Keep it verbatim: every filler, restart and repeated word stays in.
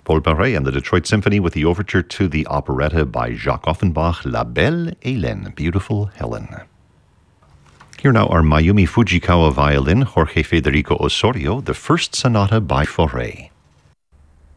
Paul Barret and the Detroit Symphony with the overture to the operetta by Jacques Offenbach, La Belle Hélène, Beautiful Helen. Here now are Mayumi Fujikawa violin, Jorge Federico Osorio, the first sonata by Fauré.